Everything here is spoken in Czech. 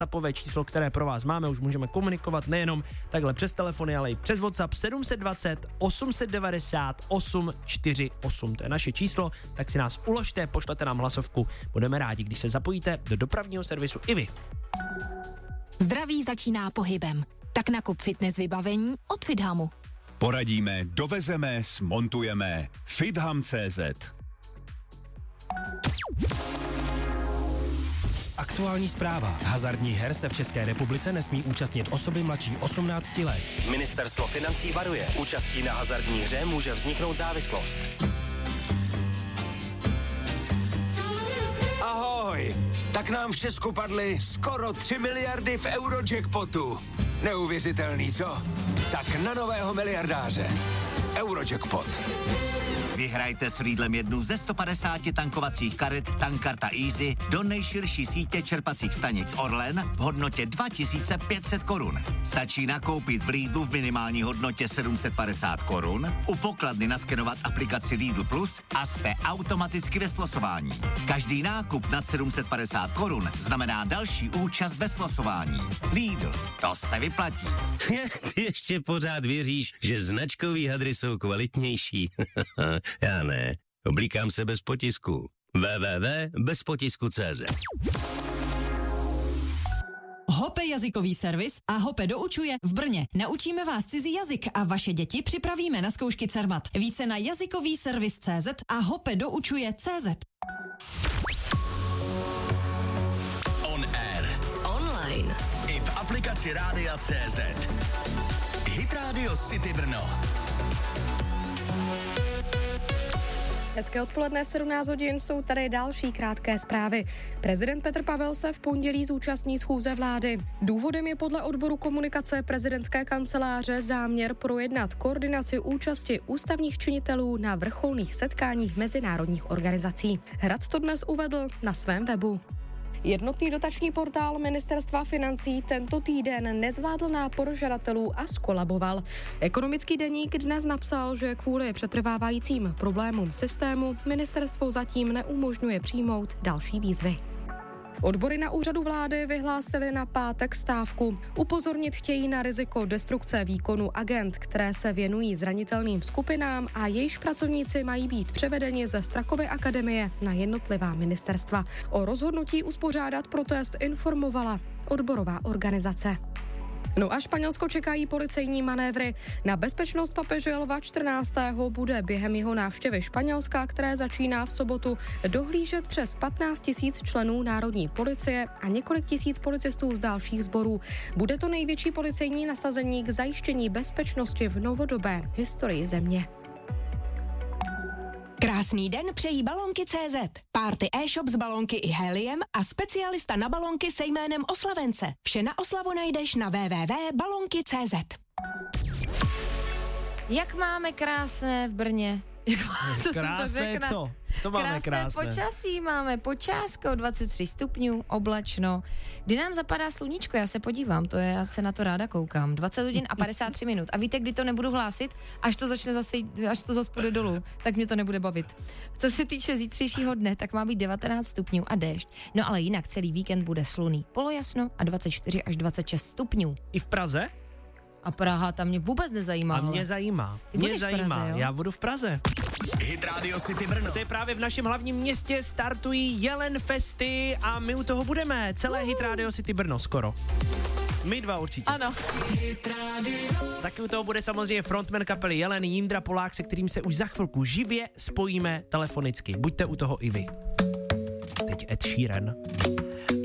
WhatsAppové číslo, které pro vás máme, už můžeme komunikovat nejenom takhle přes telefony, ale i přes WhatsApp 720 890 848. To je naše číslo, tak si nás uložte, pošlete nám hlasovku. Budeme rádi, když se zapojíte do dopravního servisu i vy. Zdraví začíná pohybem. Tak nakup fitness vybavení od Fithamu. Poradíme, dovezeme, smontujeme. Fitham.cz. Aktuální zpráva. Hazardních her se v České republice nesmí účastnit osoby mladší 18 let. Ministerstvo financí varuje. Účastí na hazardní hře může vzniknout závislost. Ahoj! Tak nám v Česku padly skoro 3 miliardy v Eurojackpotu. Neuvěřitelný, co? Tak na nového miliardáře. Eurojackpot. Vyhrajte s Riedlem jednu ze 150 tankovacích karet Tankkarta Easy do nejširší sítě čerpacích stanic Orlen v hodnotě 2500 korun. Stačí nakoupit v Lidlu v minimální hodnotě 750 korun, u pokladny naskenovat aplikaci Lidl Plus a jste automaticky ve slosování. Každý nákup nad 750 korun znamená další účast ve slosování. Lidl, to se vyplatí. Ty ještě pořád věříš, že značkový hadry jsou kvalitnější? Já ne. Oblíkám se bez potisku. www.bezpotisku.cz. Hope jazykový servis a Hope doučuje v Brně. Naučíme vás cizí jazyk a vaše děti připravíme na zkoušky Cermat. Více na jazykový servis.cz a Hope doučuje.cz. On air. Online. I v aplikaci Rádia.cz. Hit Radio City Brno. Hezké odpoledne, v 17 hodin jsou tady další krátké zprávy. Prezident Petr Pavel se v pondělí zúčastní schůze vlády. Důvodem je podle odboru komunikace prezidentské kanceláře záměr projednat koordinaci účasti ústavních činitelů na vrcholných setkáních mezinárodních organizací. Hrad to dnes uvedl na svém webu. Jednotný dotační portál Ministerstva financí tento týden nezvládl nápor žadatelů a skolaboval. Ekonomický deník dnes napsal, že kvůli přetrvávajícím problémům systému ministerstvo zatím neumožňuje přijmout další výzvy. Odbory na úřadu vlády vyhlásily na pátek stávku. Upozornit chtějí na riziko destrukce výkonu agent, které se věnují zranitelným skupinám a jejichž pracovníci mají být převedeni ze Strakovy akademie na jednotlivá ministerstva. O rozhodnutí uspořádat protest informovala odborová organizace. No a Španělsko čekají policejní manévry. Na bezpečnost papeže Lva 14. bude během jeho návštěvy Španělska, které začíná v sobotu, dohlížet přes 15 000 členů národní policie a několik tisíc policistů z dalších sborů. Bude to největší policejní nasazení k zajištění bezpečnosti v novodobé historii země. Krásný den přejí Balonky.cz. Party e-shop s balonky i heliem a specialista na balonky se jménem Oslavence. Vše na oslavu najdeš na www.balonky.cz. Jak máme krásné v Brně? Co krásné jsem to řekla? Co? Co máme krásné? Počasí máme, počásko, 23 stupňů, oblačno. Kdy nám zapadá sluníčko, já se podívám, já se na to ráda koukám. 20 hodin a 53 minut. A víte, kdy to nebudu hlásit? Až to zase půjde dolů, tak mě to nebude bavit. Co se týče zítřejšího dne, tak má být 19 stupňů a déšť. No ale jinak celý víkend bude slunný, polojasno a 24 až 26 stupňů. I v Praze? A Praha, tam mě vůbec nezajímá. A mě zajímá. Mě zajímá. Praze, já budu v Praze. Hit Radio City Brno. To je právě v našem hlavním městě, startují Jelen Festy a my u toho budeme. Celé Hit Radio City Brno skoro. My dva určitě. Ano. Taky u toho bude samozřejmě frontman kapely Jelen Jindra Polák, se kterým se už za chvilku živě spojíme telefonicky. Buďte u toho i vy. Teď Ed Sheeran.